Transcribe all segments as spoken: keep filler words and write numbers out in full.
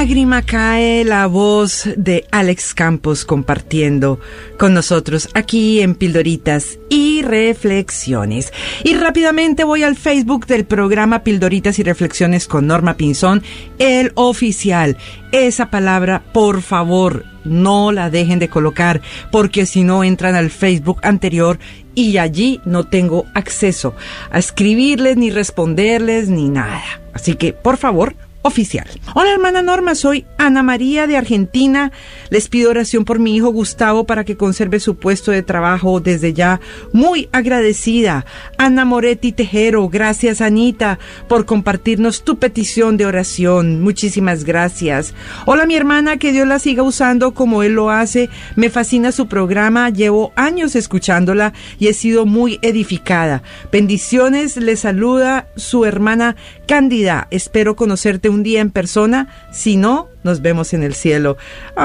lágrima cae la voz de Alex Campos compartiendo con nosotros aquí en Pildoritas y Reflexiones. Y rápidamente voy al Facebook del programa Pildoritas y Reflexiones con Norma Pinzón, el oficial. Esa palabra, por favor, no la dejen de colocar, porque si no entran al Facebook anterior y allí no tengo acceso a escribirles, ni responderles, ni nada. Así que, por favor, oficial. Hola, hermana Norma, soy Ana María de Argentina. Les pido oración por mi hijo Gustavo para que conserve su puesto de trabajo desde ya. Muy agradecida. Ana Moretti Tejero, gracias Anita por compartirnos tu petición de oración. Muchísimas gracias. Hola, mi hermana, que Dios la siga usando como Él lo hace. Me fascina su programa, llevo años escuchándola y he sido muy edificada. Bendiciones, le saluda su hermana Cándida. Espero conocerte un día en persona, si no, nos vemos en el cielo.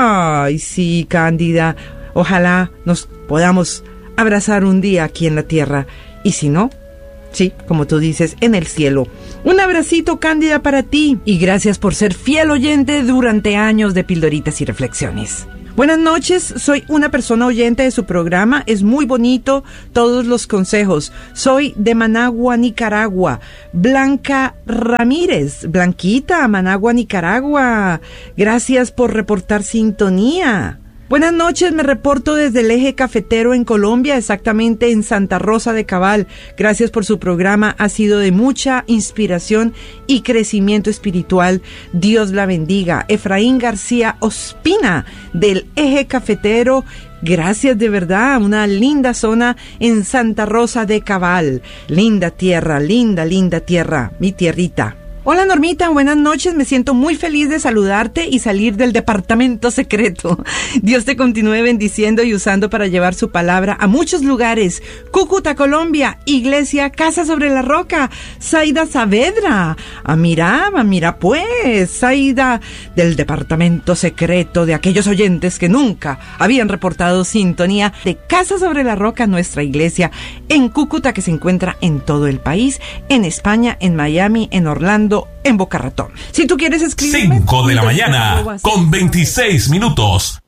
Ay, sí, Cándida, ojalá nos podamos abrazar un día aquí en la tierra, y si no, sí, como tú dices, en el cielo. Un abracito, Cándida, para ti, y gracias por ser fiel oyente durante años de Pildoritas y Reflexiones. Buenas noches, soy una persona oyente de su programa, es muy bonito todos los consejos. Soy de Managua, Nicaragua. Blanca Ramírez, Blanquita, Managua, Nicaragua. Gracias por reportar sintonía. Buenas noches, me reporto desde el Eje Cafetero en Colombia, exactamente en Santa Rosa de Cabal. Gracias por su programa, ha sido de mucha inspiración y crecimiento espiritual. Dios la bendiga. Efraín García Ospina, del Eje Cafetero. Gracias de verdad, una linda zona en Santa Rosa de Cabal. Linda tierra, linda, linda tierra, mi tierrita. Hola Normita, buenas noches, me siento muy feliz de saludarte y salir del departamento secreto. Dios te continúe bendiciendo y usando para llevar su palabra a muchos lugares. Cúcuta, Colombia, Iglesia Casa sobre la Roca, Zaida Saavedra. Ah, mira, mira pues, Zaida del departamento secreto de aquellos oyentes que nunca habían reportado sintonía de Casa sobre la Roca, nuestra iglesia en Cúcuta, que se encuentra en todo el país, en España, en Miami, en Orlando, en Boca Ratón. Si tú quieres escribirme, cinco de la mañana con veintiséis minutos.